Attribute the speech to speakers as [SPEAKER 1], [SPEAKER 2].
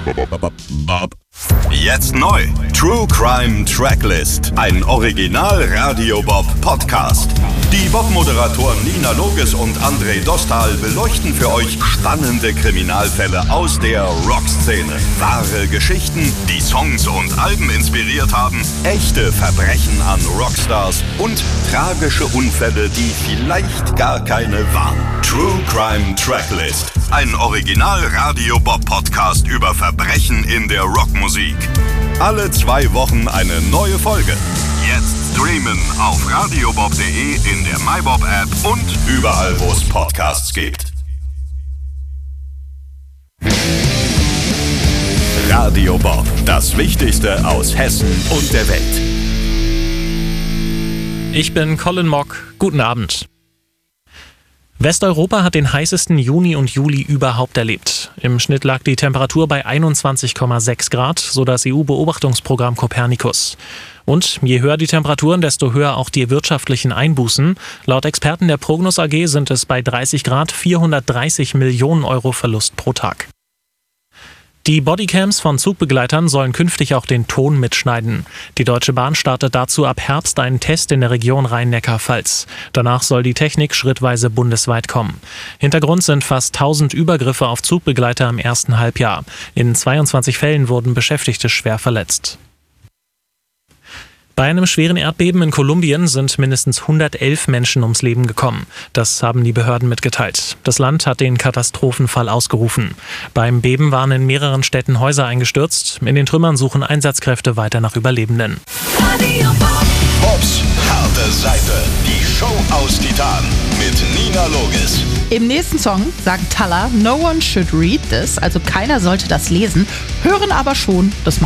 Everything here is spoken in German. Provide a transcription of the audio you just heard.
[SPEAKER 1] Jetzt neu. True Crime Tracklist. Ein Original Radio Bob Podcast. Die Bob-Moderatoren Nina Loges und André Dostal beleuchten für euch spannende Kriminalfälle aus der Rockszene. Wahre Geschichten, die Songs und Alben inspiriert haben, echte Verbrechen an Rockstars und tragische Unfälle, die vielleicht gar keine waren. True Crime Tracklist. Ein Original Radio Bob Podcast über Verbrechen in der Rockmusik. Alle 2 Wochen eine neue Folge. Jetzt streamen auf radiobob.de, in der MyBob App und überall, wo es Podcasts gibt. Radio Bob, das Wichtigste aus Hessen und der Welt.
[SPEAKER 2] Ich bin Colin Mock. Guten Abend. Westeuropa hat den heißesten Juni und Juli überhaupt erlebt. Im Schnitt lag die Temperatur bei 21,6 Grad, so das EU-Beobachtungsprogramm Copernicus. Und je höher die Temperaturen, desto höher auch die wirtschaftlichen Einbußen. Laut Experten der Prognos AG sind es bei 30 Grad 430 Millionen Euro Verlust pro Tag. Die Bodycams von Zugbegleitern sollen künftig auch den Ton mitschneiden. Die Deutsche Bahn startet dazu ab Herbst einen Test in der Region Rhein-Neckar-Pfalz. Danach soll die Technik schrittweise bundesweit kommen. Hintergrund sind fast 1000 Übergriffe auf Zugbegleiter im ersten Halbjahr. In 22 Fällen wurden Beschäftigte schwer verletzt. Bei einem schweren Erdbeben in Kolumbien sind mindestens 111 Menschen ums Leben gekommen. Das haben die Behörden mitgeteilt. Das Land hat den Katastrophenfall ausgerufen. Beim Beben waren in mehreren Städten Häuser eingestürzt. In den Trümmern suchen Einsatzkräfte weiter nach Überlebenden.
[SPEAKER 1] Bobs harte Seite. Die Show aus Titan mit Nina Loges.
[SPEAKER 3] Im nächsten Song sagt Talla, no one should read this, also keiner sollte das lesen, hören aber schon, das